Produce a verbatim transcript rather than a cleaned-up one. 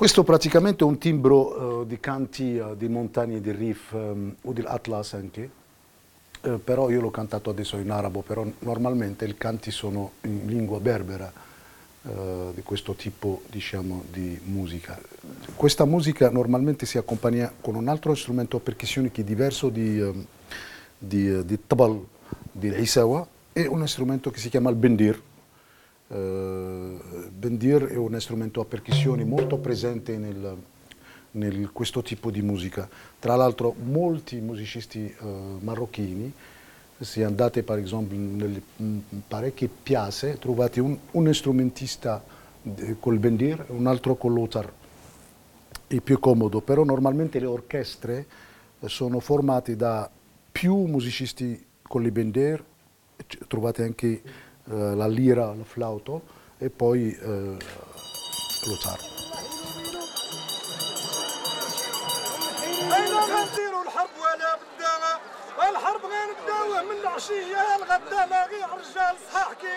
Questo praticamente è un timbro uh, di canti uh, di montagne di Rif um, o dell'Atlas anche, uh, però io l'ho cantato adesso in arabo, però normalmente i canti sono in lingua berbera uh, di questo tipo, diciamo, di musica. Questa musica normalmente si accompagna con un altro strumento a percussione che è diverso di, um, di, uh, di tabal, di Isawa, e un strumento che si chiama il bendir. Uh, bendir è un strumento a percussioni molto presente nel, nel questo tipo di musica. Tra l'altro molti musicisti uh, marocchini, se andate per esempio nelle parecchie piazze, trovate un, un strumentista col bendir e un altro con l'otar. È più comodo, però normalmente le orchestre sono formate da più musicisti con il bendir, trovate anche Uh, la lira, il flauto e poi uh, l'otar. الحرب غير بداوه من العشيه الغدا ما غير رجال صحاح